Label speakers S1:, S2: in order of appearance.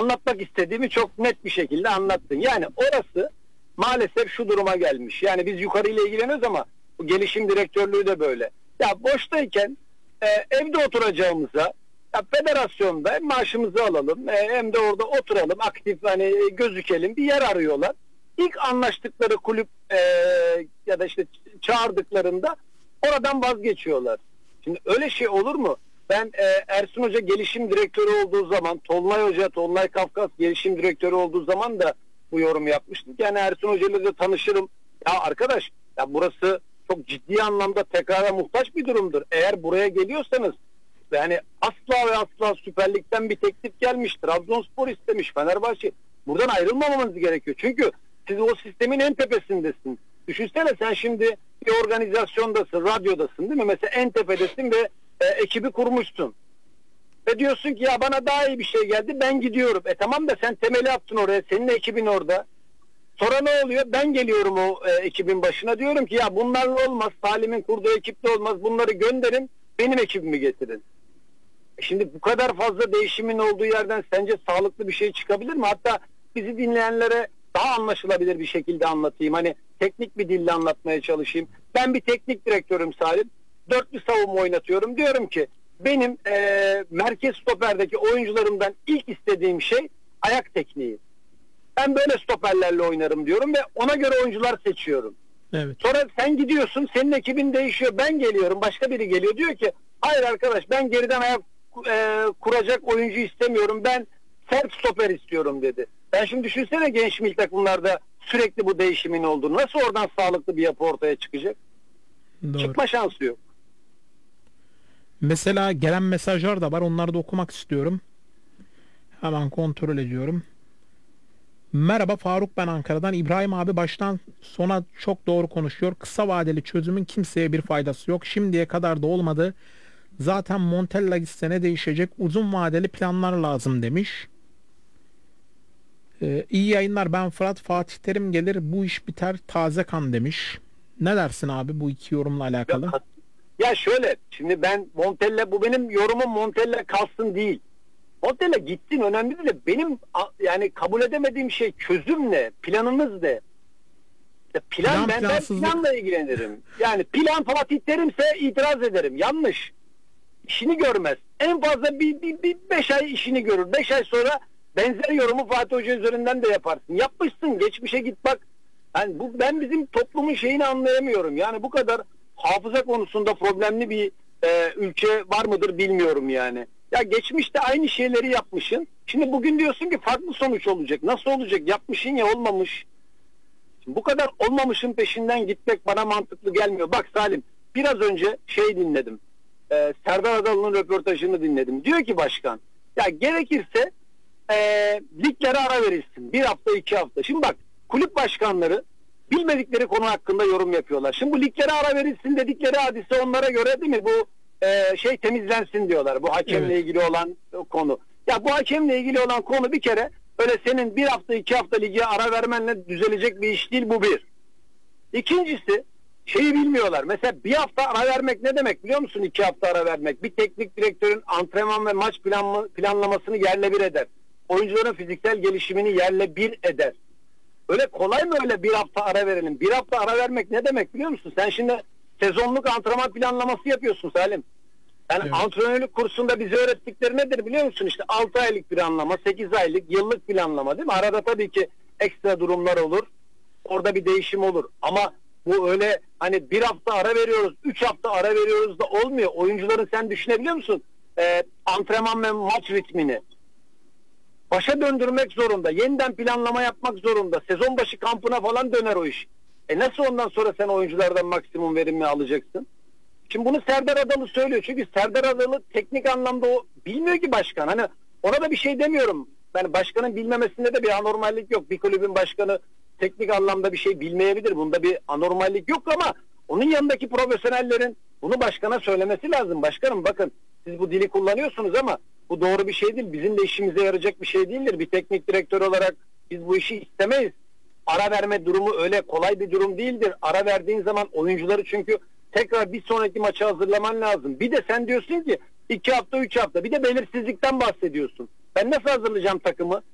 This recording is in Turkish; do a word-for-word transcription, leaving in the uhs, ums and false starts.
S1: anlatmak istediğimi çok net bir şekilde anlattın. Yani orası maalesef şu duruma gelmiş. Yani biz yukarıyla ilgileniyoruz ama bu gelişim direktörlüğü de böyle. Ya boştayken e, evde oturacağımıza ya federasyonda hem maaşımızı alalım e, hem de orada oturalım, aktif hani gözükelim bir yer arıyorlar. İlk anlaştıkları kulüp e, ya da işte çağırdıklarında oradan vazgeçiyorlar. Şimdi öyle şey olur mu? Ben e, Ersun Hoca gelişim direktörü olduğu zaman, Tolunay Hoca, Tolunay Kafkas gelişim direktörü olduğu zaman da bu yorum yapmıştık. Yani Ersun Hoca ile de tanışırım. Ya arkadaş, ya burası çok ciddi anlamda tekrara muhtaç bir durumdur. Eğer buraya geliyorsanız yani asla ve asla Süper Lig'den bir teklif gelmiş. Trabzonspor istemiş, Fenerbahçe. Buradan ayrılmamanız gerekiyor. Çünkü siz o sistemin en tepesindesin. Düşünsene sen şimdi bir organizasyondasın, radyodasın değil mi? Mesela en tepedesin ve e, ekibi kurmuşsun. Ve diyorsun ki ya bana daha iyi bir şey geldi, ben gidiyorum. E tamam da sen temeli attın oraya, senin ekibin orada. Sonra ne oluyor? Ben geliyorum o e, ekibin başına, diyorum ki ya bunlarla olmaz, Salim'in kurduğu ekiple olmaz, bunları gönderin, benim ekibimi getirin. E şimdi bu kadar fazla değişimin olduğu yerden sence sağlıklı bir şey çıkabilir mi? Hatta bizi dinleyenlere daha anlaşılabilir bir şekilde anlatayım. Hani teknik bir dille anlatmaya çalışayım. Ben bir teknik direktörüm Salim. Dörtlü savunma oynatıyorum. Diyorum ki benim e, merkez stoperdeki oyuncularımdan ilk istediğim şey ayak tekniği. Ben böyle stoperlerle oynarım diyorum ve ona göre oyuncular seçiyorum.
S2: Evet.
S1: Sonra sen gidiyorsun, senin ekibin değişiyor, ben geliyorum, başka biri geliyor, diyor ki hayır arkadaş, ben geriden ayak e, kuracak oyuncu istemiyorum, ben sert stoper istiyorum dedi. Ben şimdi düşünsene genç milli takımlarda sürekli bu değişimin olduğunu, nasıl oradan sağlıklı bir yapı ortaya çıkacak?
S2: Doğru.
S1: Çıkma şansı yok.
S2: Mesela gelen mesajlar da var. Onları da okumak istiyorum. Hemen kontrol ediyorum. Merhaba Faruk, ben Ankara'dan. İbrahim abi baştan sona çok doğru konuşuyor. Kısa vadeli çözümün kimseye bir faydası yok. Şimdiye kadar da olmadı. Zaten Montella gitse ne değişecek? Uzun vadeli planlar lazım demiş. Ee, iyi yayınlar, ben Fırat. Fatih Terim gelir, bu iş biter, taze kan demiş. Ne dersin abi bu iki yorumla alakalı?
S1: Ya, ya şöyle, şimdi ben Montella, bu benim yorumum Montella kalsın değil. Montella gitsin önemli değil de benim yani kabul edemediğim şey çözüm ne? Planınız ne? Ya plan,
S2: Plan,
S1: ben, ben planla ilgilenirim. Yani plan Fatih Terim'se itiraz ederim. Yanlış. İşini görmez. En fazla bir, bir, bir beş ay işini görür. Beş ay sonra benzer yorumu Fatih Hoca üzerinden de yaparsın. Yapmışsın, geçmişe git bak. Yani bu, ben bizim toplumun şeyini anlayamıyorum. Yani bu kadar hafıza konusunda problemli bir e, ülke var mıdır bilmiyorum yani. Ya geçmişte aynı şeyleri yapmışsın. Şimdi bugün diyorsun ki farklı sonuç olacak. Nasıl olacak? Yapmışsın ya, olmamış. Şimdi bu kadar olmamışın peşinden gitmek bana mantıklı gelmiyor. Bak Salim, biraz önce şey dinledim. Ee, Serdar Adalı'nın röportajını dinledim. Diyor ki başkan, ya gerekirse e, liglere ara verilsin. Bir hafta, iki hafta. Şimdi bak, kulüp başkanları bilmedikleri konu hakkında yorum yapıyorlar. Şimdi bu liglere ara verilsin dedikleri hadise onlara göre değil mi? Bu e, şey temizlensin diyorlar. Bu hakemle
S2: Evet.
S1: ilgili olan konu. Ya bu hakemle ilgili olan konu bir kere öyle senin bir hafta, iki hafta lige ara vermenle düzelecek bir iş değil, bu bir. İkincisi, şeyi bilmiyorlar. Mesela bir hafta ara vermek ne demek biliyor musun? İki hafta ara vermek. Bir teknik direktörün antrenman ve maç planla, planlamasını yerle bir eder. Oyuncuların fiziksel gelişimini yerle bir eder. Öyle kolay mı öyle bir hafta ara verelim? Bir hafta ara vermek ne demek biliyor musun? Sen şimdi sezonluk antrenman planlaması yapıyorsun Salim. Yani
S2: Evet.
S1: antrenörlük kursunda bize öğrettikleri nedir biliyor musun? İşte altı aylık planlama, sekiz aylık, yıllık planlama değil mi? Arada tabii ki ekstra durumlar olur. Orada bir değişim olur. Ama bu öyle hani bir hafta ara veriyoruz, üç hafta ara veriyoruz da olmuyor. Oyuncuların sen düşünebiliyor musun? Ee, antrenman ve maç ritmini başa döndürmek zorunda. Yeniden planlama yapmak zorunda. Sezon başı kampına falan döner o iş. E nasıl ondan sonra sen oyunculardan maksimum verimi alacaksın? Şimdi bunu Serdar Adalı söylüyor. Çünkü Serdar Adalı teknik anlamda o bilmiyor ki başkan. Hani ona da bir şey demiyorum. Yani başkanın bilmemesinde de bir anormallik yok. Bir kulübün başkanı teknik anlamda bir şey bilmeyebilir. Bunda bir anormallik yok ama onun yanındaki profesyonellerin bunu başkana söylemesi lazım. Başkanım bakın, siz bu dili kullanıyorsunuz ama bu doğru bir şey değil. Bizim de işimize yarayacak bir şey değildir. Bir teknik direktör olarak biz bu işi istemeyiz. Ara verme durumu öyle kolay bir durum değildir. Ara verdiğin zaman oyuncuları çünkü tekrar bir sonraki maça hazırlaman lazım. Bir de sen diyorsun ki iki hafta, üç hafta. Bir de belirsizlikten bahsediyorsun. Ben nasıl hazırlayacağım takımı?